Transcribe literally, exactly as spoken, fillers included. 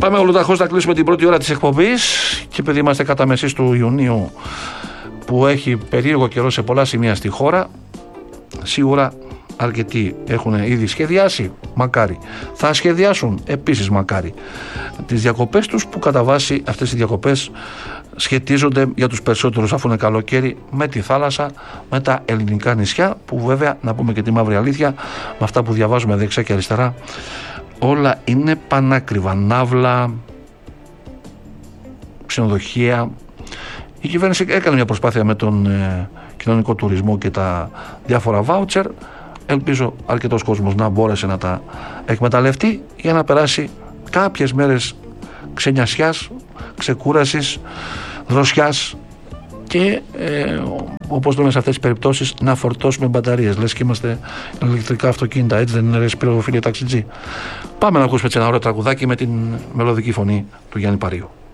Πάμε ολοταχώς να κλείσουμε την πρώτη ώρα της εκπομπής και επειδή είμαστε κατά μεσής του Ιουνίου που έχει περίεργο καιρό σε πολλά σημεία στη χώρα, σίγουρα αρκετοί έχουν ήδη σχεδιάσει, μακάρι. Θα σχεδιάσουν επίσης, μακάρι, τις διακοπές τους, που κατά βάση αυτές οι διακοπές σχετίζονται για τους περισσότερους, αφού είναι καλοκαίρι, με τη θάλασσα, με τα ελληνικά νησιά, που βέβαια, να πούμε και τη μαύρη αλήθεια, με αυτά που διαβάζουμε δεξιά και αριστερά, όλα είναι πανάκριβα. Ναύλα, ξενοδοχεία. Η κυβέρνηση έκανε μια προσπάθεια με τον ε, κοινωνικό τουρισμό και τα διάφορα βάουτσερ. Ελπίζω αρκετός κόσμος να μπόρεσε να τα εκμεταλλευτεί για να περάσει κάποιες μέρες ξενιασιάς, ξεκούρασης, δροσιάς και ε, όπως λέμε σε αυτές τις περιπτώσεις, να φορτώσουμε μπαταρίες. Λες και είμαστε ηλεκτρικά αυτοκίνητα, έτσι δεν είναι, ρε Σπύρο, φίλε ταξιτζή? Πάμε να ακούσουμε έτσι ένα ωραίο τραγουδάκι με την μελωδική φωνή του Γιάννη Παρίου.